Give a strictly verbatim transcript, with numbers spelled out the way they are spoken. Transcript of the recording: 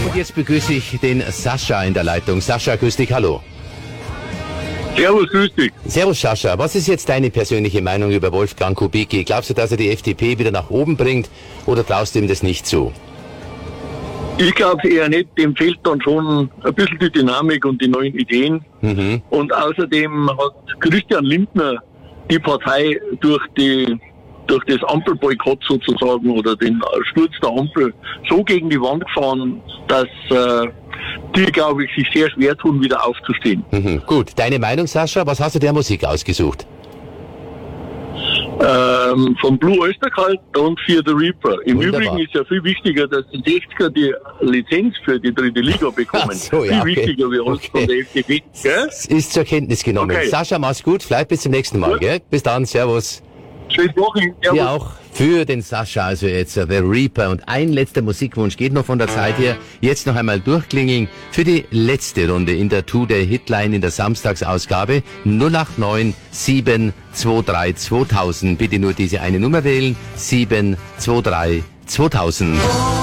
Und jetzt begrüße ich den Sascha in der Leitung. Sascha, grüß dich, hallo. Servus, grüß dich. Servus, Sascha. Was ist jetzt deine persönliche Meinung über Wolfgang Kubicki? Glaubst du, dass er die F D P wieder nach oben bringt oder traust du ihm das nicht zu? Ich glaube eher nicht, dem fehlt dann schon ein bisschen die Dynamik und die neuen Ideen. Mhm. Und außerdem hat Christian Lindner die Partei durch die durch das Ampelboykott sozusagen oder den Sturz der Ampel so gegen die Wand gefahren, dass äh, die, glaube ich, sich sehr schwer tun, wieder aufzustehen. Mhm. Gut, deine Meinung, Sascha? Was hast du der Musik ausgesucht? Ähm, von Blue Oyster Cult und Fear the Reaper. Im Wunderbar. Übrigen ist ja viel wichtiger, dass die sechziger die Lizenz für die dritte Liga bekommen. Ach so, ja, viel okay. wichtiger wie uns Okay. von der F D P. Gell? Es ist zur Kenntnis genommen. Okay. Sascha, mach's gut. Vielleicht bis zum nächsten Mal, Gut. gell? Bis dann, servus. Schönes Wochenende. Wir Servus. auch für den Sascha, also jetzt uh, The Reaper. Und ein letzter Musikwunsch geht noch von der Zeit her. Jetzt noch einmal durchklingeln für die letzte Runde in der Two-Day-Hitline in der Samstagsausgabe null acht neun sieben zwei drei zweitausend. Bitte nur diese eine Nummer wählen. sieben zwei drei zweitausend.